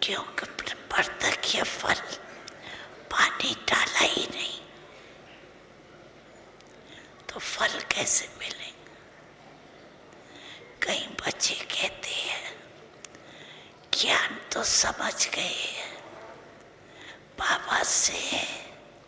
लड़कियों के पर तक ये फल पानी डाला ही नहीं तो फल कैसे मिलेंगे? कई बच्चे कहते हैं ज्ञान तो समझ गए, बाबा से